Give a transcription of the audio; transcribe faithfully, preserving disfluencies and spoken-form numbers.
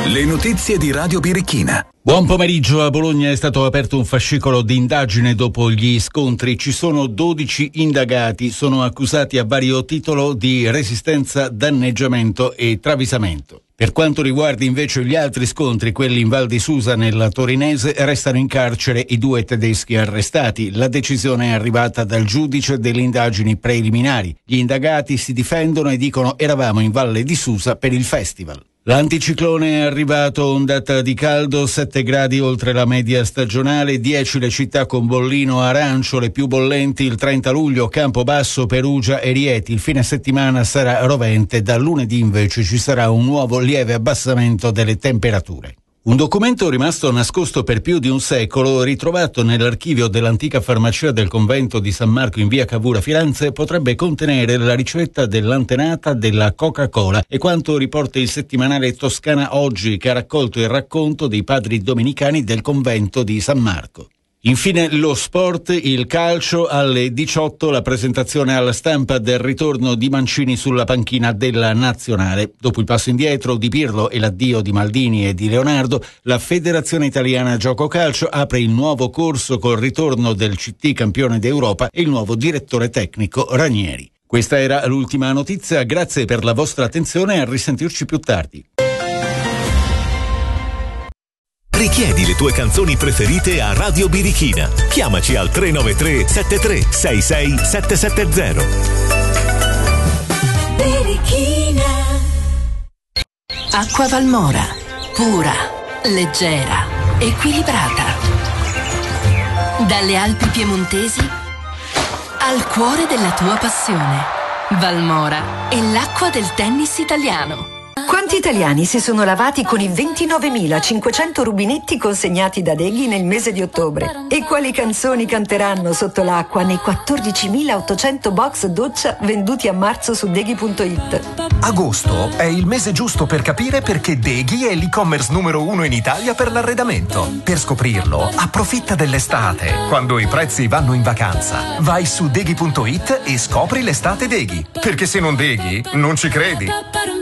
Le notizie di Radio Birichina. Buon pomeriggio. A Bologna è stato aperto un fascicolo di indagine dopo gli scontri. Ci sono dodici indagati, sono accusati a vario titolo di resistenza, danneggiamento e travisamento. Per quanto riguarda invece gli altri scontri, quelli in Val di Susa nella Torinese, restano in carcere i due tedeschi arrestati. La decisione è arrivata dal giudice delle indagini preliminari. Gli indagati si difendono e dicono: eravamo in Valle di Susa per il festival. L'anticiclone è arrivato, ondata di caldo, sette gradi oltre la media stagionale, dieci le città con bollino arancio, le più bollenti il trenta luglio, Campobasso, Perugia e Rieti. Il fine settimana sarà rovente, da lunedì invece ci sarà un nuovo lieve abbassamento delle temperature. Un documento rimasto nascosto per più di un secolo, ritrovato nell'archivio dell'antica farmacia del convento di San Marco in via Cavour a Firenze, potrebbe contenere la ricetta dell'antenata della Coca-Cola e quanto riporta il settimanale Toscana Oggi, che ha raccolto il racconto dei padri domenicani del convento di San Marco. Infine lo sport, il calcio, alle diciotto la presentazione alla stampa del ritorno di Mancini sulla panchina della Nazionale. Dopo il passo indietro di Pirlo e l'addio di Maldini e di Leonardo, la Federazione Italiana Gioco Calcio apre il nuovo corso col ritorno del C T campione d'Europa e il nuovo direttore tecnico Ranieri. Questa era l'ultima notizia, grazie per la vostra attenzione e a risentirci più tardi. Richiedi le tue canzoni preferite a Radio Birichina. Chiamaci al tre nove tre sette tre sei sei sette sette zero. Birichina. Acqua Valmora, pura, leggera, equilibrata. Dalle Alpi piemontesi al cuore della tua passione. Valmora è l'acqua del tennis italiano. Quanti italiani si sono lavati con i ventinovemilacinquecento rubinetti consegnati da Deghi nel mese di ottobre? E quali canzoni canteranno sotto l'acqua nei quattordicimilaottocento box doccia venduti a marzo su Deghi punto it? Agosto è il mese giusto per capire perché Deghi è l'e-commerce numero uno in Italia per l'arredamento. Per scoprirlo, approfitta dell'estate, quando i prezzi vanno in vacanza. Vai su Deghi punto it e scopri l'estate Deghi. Perché se non Deghi, non ci credi.